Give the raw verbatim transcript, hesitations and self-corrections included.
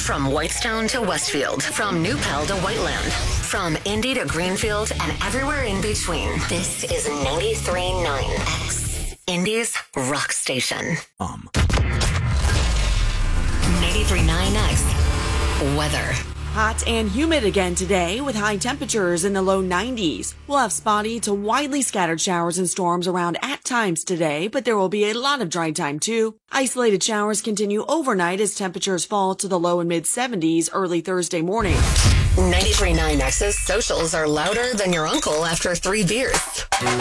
From Whitestone to Westfield, from New Pell to Whiteland, from Indy to Greenfield and everywhere in between. This is ninety-three point nine X, Indy's rock station. Um. ninety-three point nine X, weather. Hot and humid again today with high temperatures in the low nineties. We'll have spotty to widely scattered showers and storms around at times today, but there will be a lot of dry time too. Isolated showers continue overnight as temperatures fall to the low and mid seventies early Thursday morning. ninety-three point nine X's socials are louder than your uncle after three beers.